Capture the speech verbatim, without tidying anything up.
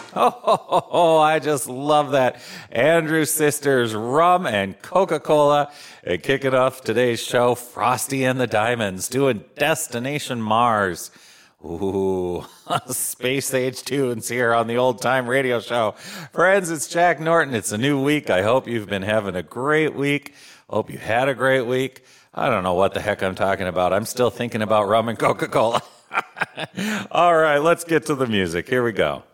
Oh, I just love that. Andrew Sisters, rum and Coca-Cola. And kicking off today's show, Frosty and the Diamonds doing Destination Mars. Ooh, Space Age tunes here on the Old Time Radio Show. Friends, it's Jack Norton. It's a new week. I hope you've been having a great week. Hope you had a great week. I don't know what the heck I'm talking about. I'm still thinking about rum and Coca-Cola. All right, let's get to the music. Here we go.